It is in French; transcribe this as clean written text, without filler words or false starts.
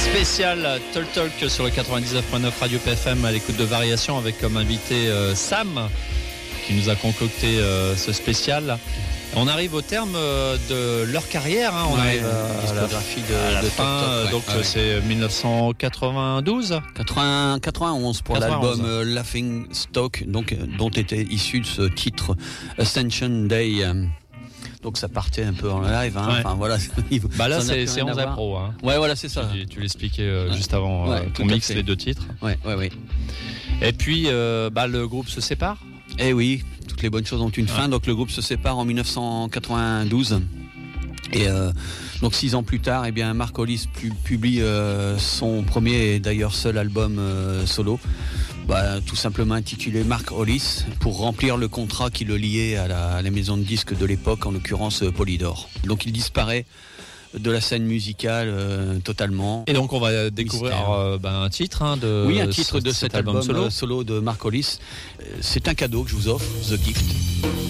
Spécial Talk sur le 99.9 Radio PFM à l'écoute de Variation avec comme invité Sam qui nous a concocté ce spécial. On arrive au terme de leur carrière, on arrive à la discographie de fin, Talk, donc c'est 1992 91 pour 91. l'album Laughing Stock, donc dont était issu ce titre Ascension Day. Donc ça partait un peu en live, Ouais. Enfin voilà. Bah là Ça n'a plus c'est rien 11 à à voir. pro. Ouais, voilà, c'est ça. Tu l'expliquais juste avant ton tout à mix, fait. les deux titres. Ouais. Et puis le groupe se sépare. Eh oui, toutes les bonnes choses ont une fin. Donc le groupe se sépare en 1992. Et donc 6 ans plus tard, Mark Hollis publie son premier et d'ailleurs seul album solo, tout simplement intitulé Mark Hollis, pour remplir le contrat qui le liait à la maison de disques de l'époque, en l'occurrence Polydor. Donc il disparaît de la scène musicale totalement. Et donc on va découvrir un titre de un titre de cet album solo de Mark Hollis. C'est un cadeau que je vous offre, The Gift.